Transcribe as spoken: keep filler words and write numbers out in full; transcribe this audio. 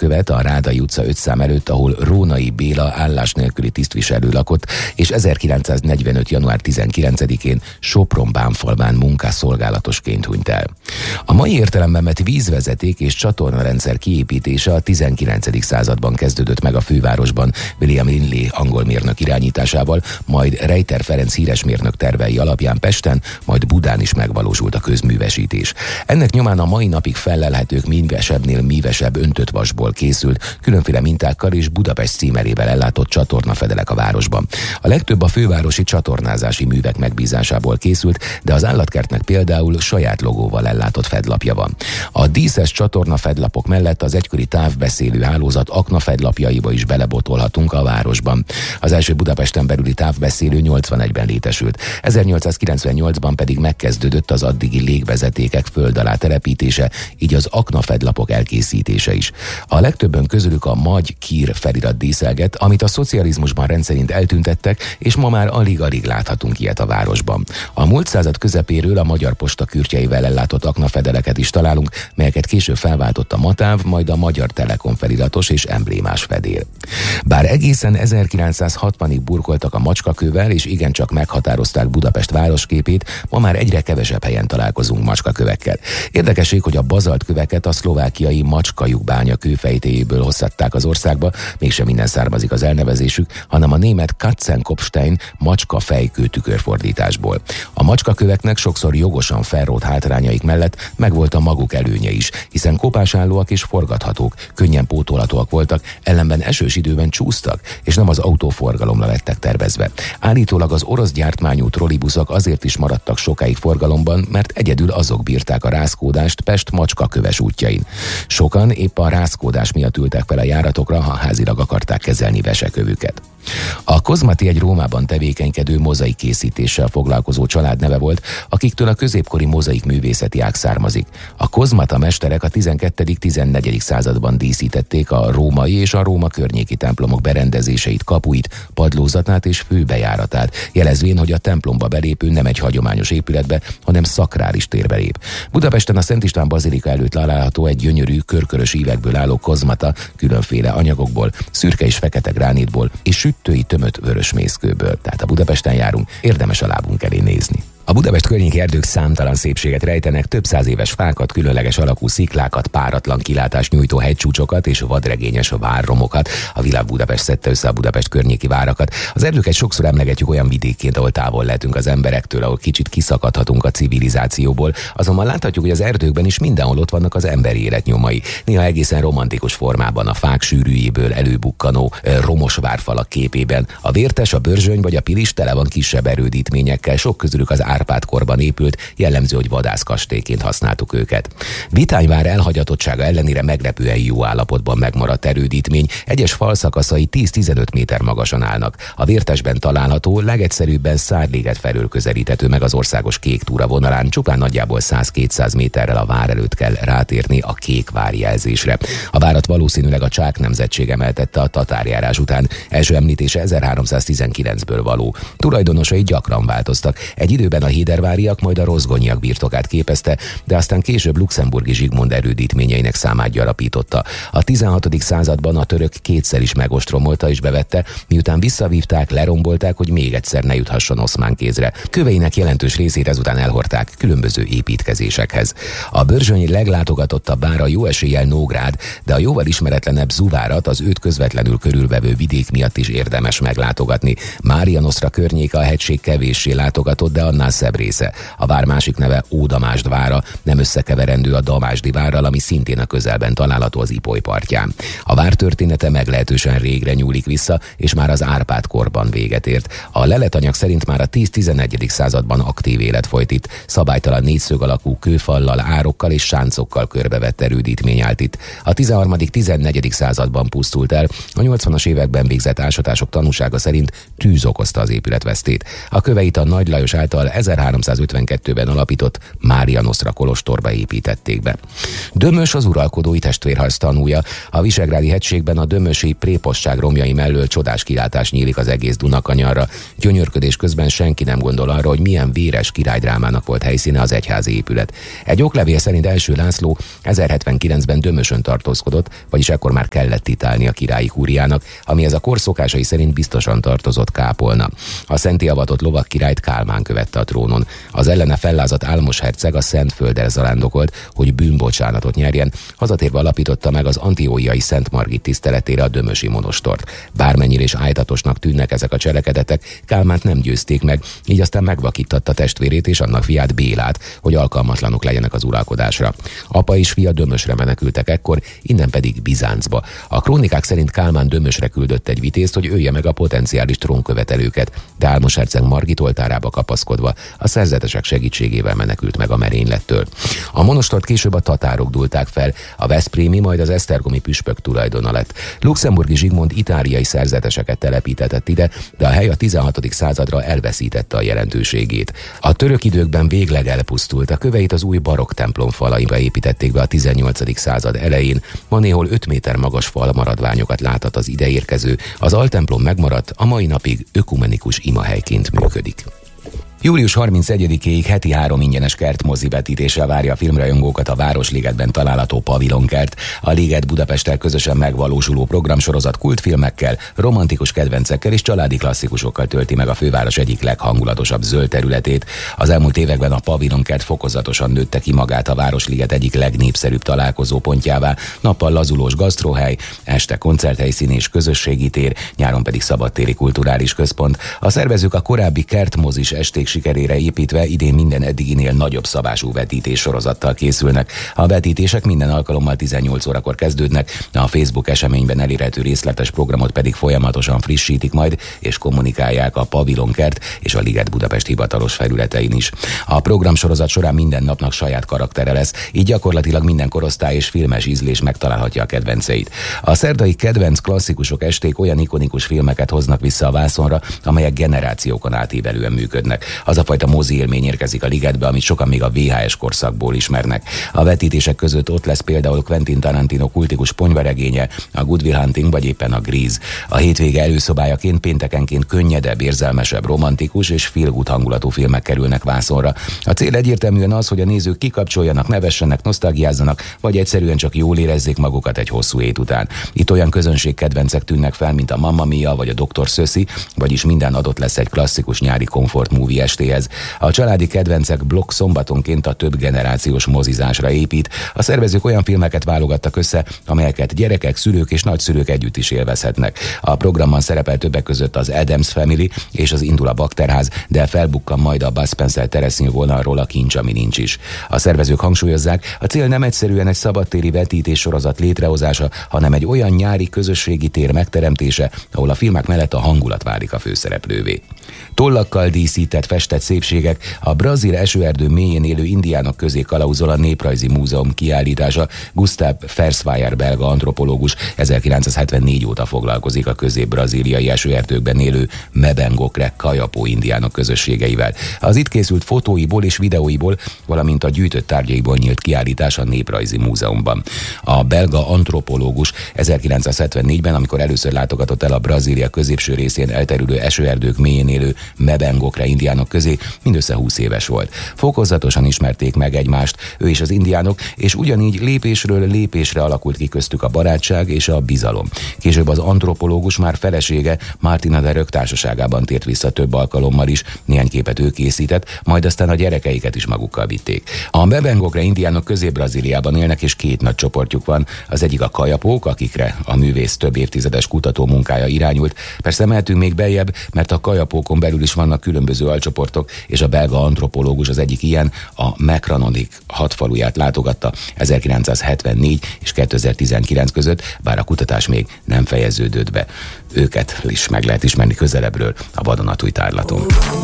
követ a Rádai utca öt szám előtt, ahol Rónai Béla állás nélküli tisztviselő lakott, és ezerkilencszáznegyvenöt. január tizenkilencedikén Sopron-Bánfalván munkásszolgálatosként hunyt el. A mai értelemben vett vízvezeték és csatornarendszer kiépítése a tizenkilencedik században kezdődött meg a fővárosban William Linley angol mérnök irányításával, majd Rejter Ferenc híres mérnök tervei alapján Pesten, majd Budán is megvalósult a közművesítés. Ennek nyomán a mai napig fellelhetők mívesebbnél mívesebb öntött vasból készült, különféle mintákkal és Budapest címerével ellátott csatornafedelek a városban. A legtöbb a fővárosi csatornázási művek megbízásából készült, de az állatkertnek például saját logóval ellátott fedlapja van. A díszes csatornafedlapok mellett az egykori távbeszélő hálózat aknafedlapjaiba is belebotolhatunk a városban. Az első Budapesten belüli távbeszélő nyolcvanegyben létesült. ezernyolcszázkilencvennyolcban pedig megkezdődött az addigi légvezetékek föld alá telepítése, így az aknafedlapok elkészítése is. A legtöbben közülük a Magy-Kír felirat díszelget, amit a szocializmusban rendszerint eltüntettek, és ma már alig-alig láthatunk ilyet a városban. A múlt század közepéről a Magyar Posta kürtjeivel ellátott aknafedeleket is találunk, melyeket később felváltott a Matáv, majd a Magyar Telekom feliratos és emblémás fedél. Bár egészen ezerkilencszázhatvanig burkoltak a macskakővel, és igencsak meghatározták Budapest városképét, ma már egyre kevesebb helyen találkozunk macskakövekkel. Érdekesség, hogy a bazaltköveket a szlovákiai Macskajukbánya kőfejtéjéből hoztatták az országba, mégsem minden származik az elnevezésük, hanem a német Katzenkopfstein macskafejkő tükörfordításból. A macskaköveknek sokszor jogosan felrótt hátrányaik mellett megvolt a maguk előnye is, hiszen kopásállóak és forgathatók, könnyen pótolhatóak voltak, ellenben esős időben csúsztak, és nem az autóforgalomra lettek tervezve. Állítólag az orosz gyártmányú trollibuszok azért is maradtak sokáig forgalomban, mert egyedül azok bírták a rázkódást Pest macskaköves útjain. Sokan épp a rázkódás miatt ültek fel a járatokra, ha házilag akarták kezelni vesekövüket. A Kozmati egy Rómában tevékenykedő mozaik készítéssel foglalkozó család neve volt, akiktől a középkori mozaik művészeti ág származik. A kozmata mesterek a tizenkettedik-tizennegyedik században díszítették a római és a Róma környéki templomok berendezéseit, kapuit, padlózatát és főbejáratát, jelezvén, hogy a templomba belépő nem egy hagyományos épületbe, hanem szakrális térbe lép. Budapesten a Szent István bazilika előtt található egy gyönyörű, körkörös ívekből álló kozmata, különféle anyagokból, szürke és fekete gránitból és süttői tömött vörös mészkőből. Tehát a Budapesten járunk, érdemes a lábunk elé nézni. A Budapest környéki erdők számtalan szépséget rejtenek, több száz éves fákat, különleges alakú sziklákat, páratlan kilátást nyújtó hegycsúcsokat és vadregényes várromokat. A világ Budapest szedte össze a Budapest környéki várakat. Az erdőket sokszor emlegetjük olyan vidékként, ahol távol lehetünk az emberektől, ahol kicsit kiszakadhatunk a civilizációból. Azonban láthatjuk, hogy az erdőkben is mindenhol ott vannak az emberi élet nyomai. Néha egészen romantikus formában, a fák sűrűjéből előbukkanó romos várfalak képében. A Vértes, a Börzsöny vagy a Pilis tele van kisebb erődítményekkel, sok közülük az Árpád-korban épült, jellemző, hogy vadászkastélyként használtuk őket. Vitányvár elhagyatottsága ellenére meglepően jó állapotban megmaradt erődítmény, egyes falszakaszai tíz-tizenöt méter magasan állnak. A Vértesben található, legegyszerűbben Szárléget felől közelíthető meg az országos Kék túra vonalán, csupán nagyjából száz-kétszáz méterrel a vár előtt kell rátérni a Kék vár jelzésre. A várat valószínűleg a Csák nemzetség emeltette a tatárjárás után, első említése ezerháromszáztizenkilencből való. Tulajdonosai gyakran változtak. Egy időben a héderváriak, majd a rozgonyiak birtokát képezte, de aztán később luxemburgi Zsigmond erődítményeinek számát gyarapította. A tizenhatodik században a török kétszer is megostromolta és bevette, miután visszavívták, lerombolták, hogy még egyszer ne juthasson oszmán kézre. Köveinek jelentős részét ezután elhordták különböző építkezésekhez. A Börzsöny leglátogatottabb vára jó eséllyel Nógrád, de a jóval ismeretlenebb Zuvárat, az őt közvetlenül körülvevő vidék miatt is érdemes meglátogatni. Márianoszra környéke a hegység kevéssé látogatott, de annál szebb része. A vár másik neve Ódamásd vára, nem összekeverendő a Damásdi várral, ami szintén a közelben található az Ipoly partján. A vár története meglehetősen régre nyúlik vissza, és már az Árpád-korban véget ért. A leletanyag szerint már a tíz-tizenegyedik században aktív élet folyt itt, szabálytalan négyszög alakú kőfallal, árokkal és sáncokkal körbevett erődítmény állt itt. A tizenharmadik-tizennegyedik században pusztult el, a nyolcvanas években végzett ásatások tanúsága szerint tűz okozta az épületvesztét. A köveit a Nagy Lajos által ezerháromszázötvenkettőben alapított Mária Nostra kolostorba építették be. Dömös az uralkodói testvérharc tanúja. A Visegrádi hegységben a dömösi prépostság romjai mellől csodás kilátás nyílik az egész Dunakanyarra. Gyönyörködés közben senki nem gondol arra, hogy milyen véres királydrámának volt helyszíne az egyházi épület. Egy oklevél szerint első László ezerhetvenkilencben Dömösön tartózkodott, vagyis ekkor már kellett titálni a királyi kúriának, amihez a kor szokásai szerint biztosan tartozott kápolna. A szentté avatott lovak királyt Kálmán követte a trónon. Az ellene fellázadt Álmos herceg a Szentfölddel zarándokolt, hogy bűnbocsánatot nyerjen, hazatérve alapította meg az antióiai Szent Margit tiszteletére a dömösi monostort. Bármennyire is ájtatosnak tűnnek ezek a cselekedetek, Kálmánt nem győzték meg, így aztán megvakítatta testvérét és annak fiát Bélát, hogy alkalmatlanok legyenek az uralkodásra. Apa és fia Dömösre menekültek ekkor, innen pedig Bizáncba. A krónikák szerint Kálmán Dömösre küldött egy vitézt, hogy ölje meg a potenciális trónkövetelőket, de Álmos herceg Margit oltárába kapaszkodva a szerzetesek segítségével menekült meg a merénylettől. A monostort később a tatárok dúlták fel, a veszprémi, majd az esztergomi püspök tulajdona lett. Luxemburgi Zsigmond itáliai szerzeteseket telepítetett ide, de a hely a tizenhatodik századra elveszítette a jelentőségét. A török időkben végleg elpusztult, a köveit az új barokk templom falaiba építették be a tizennyolcadik század elején, ma néhol öt méter magas fal maradványokat láthat az ideérkező, az altemplom megmaradt, a mai napig ökumenikus imahelyként működik. július harmincegyedikéig heti három ingyenes kertmozi vetítéssel várja a filmrajongókat a Városligetben található Pavilonkert. A Liget Budapesttel közösen megvalósuló programsorozat kultfilmekkel, romantikus kedvencekkel és családi klasszikusokkal tölti meg a főváros egyik leghangulatosabb zöld területét. Az elmúlt években a Pavilonkert fokozatosan nőtte ki magát a Városliget egyik legnépszerűbb találkozópontjává. Nappal lazulós gasztrohely, este koncerthelyszín és közösségi tér, nyáron pedig szabadtéri kulturális központ. A szervezők a korábbi kertmozis esték sikerére építve idén minden eddiginél nagyobb szabású vetítés sorozattal készülnek. A vetítések minden alkalommal tizennyolc órakor kezdődnek, a Facebook eseményben elérhető részletes programot pedig folyamatosan frissítik majd, és kommunikálják a Pavilonkert és a Liget Budapest hivatalos felületein is. A programsorozat során minden napnak saját karaktere lesz, így gyakorlatilag minden korosztály és filmes ízlés megtalálhatja a kedvenceit. A szerdai kedvenc klasszikusok esték olyan ikonikus filmeket hoznak vissza a vászonra, amelyek generációkon átívelően működnek. Az a fajta mozi élmény érkezik a Ligetbe, amit sokan még a vé há es korszakból ismernek. A vetítések között ott lesz például Quentin Tarantino kultikus ponyvaregénye, a Good Will Hunting vagy éppen a Grease. A hétvége előszobájaként péntekenként könnyedebb, érzelmesebb, romantikus és feel-good hangulatú filmek kerülnek vászonra. A cél egyértelműen az, hogy a nézők kikapcsoljanak, nevessenek, nosztalgiázzanak, vagy egyszerűen csak jól érezzék magukat egy hosszú hét után. Itt olyan közönségkedvencek tűnnek fel, mint a Mamma Mia vagy a doktor Szöszi, vagyis minden adott lesz egy klasszikus nyári komfort movie estéhez. A családi kedvencek blokk szombatonként a több generációs mozizásra épít. A szervezők olyan filmeket válogattak össze, amelyeket gyerekek, szülők és nagyszülők együtt is élvezhetnek. A programban szerepel többek között az Addams Family és az Indul a Bakterház, de felbukkan majd a Bud Spencer teresznyű vonalról a Kincs, ami nincs is. A szervezők hangsúlyozzák, a cél nem egyszerűen egy szabadtéri vetítés sorozat létrehozása, hanem egy olyan nyári közösségi tér megteremtése, ahol a filmek mellett a hangulat válik a főszereplővé. Tollakkal díszített festett szépségek, a brazil esőerdő mélyén élő indiánok közé kalauzol a Néprajzi Múzeum kiállítása. Gustav Fersweijer belga antropológus ezerkilencszázhetvennégy óta foglalkozik a közép-brazíliai esőerdőkben élő Mebengokre, Kajapó indiánok közösségeivel. Az itt készült fotóiból és videóiból, valamint a gyűjtött tárgyaiból nyílt kiállítás a Néprajzi Múzeumban. A belga antropológus ezerkilencszázhetvennégyben, amikor először látogatott el a Brazília középső részén elterülő esőerdők mélyén élő Mebengokre indiánok közé, mindössze húsz éves volt. Fokozatosan ismerték meg egymást, ő és az indiánok, és ugyanígy lépésről lépésre alakult ki köztük a barátság és a bizalom. Később az antropológus már felesége, Martina de Rök társaságában tért vissza több alkalommal is, néhány képet ő készített, majd aztán a gyerekeiket is magukkal vitték. A Mebengokre indiánok Közép-Brazíliában élnek, és két nagy csoportjuk van. Az egyik a Kajapók, akikre a művész több évtizedes kutató munkája irányult. Persze mehetünk még beljebb, mert a Kajapókon belül is vannak különböző alcsoportok, és a belga antropológus az egyik ilyen, a Mekranodik hat faluját látogatta ezerkilencszázhetvennégy és kétezer-tizenkilenc között, bár a kutatás még nem fejeződött be. Őket is meg lehet ismerni közelebbről a vadonatúj tárlaton.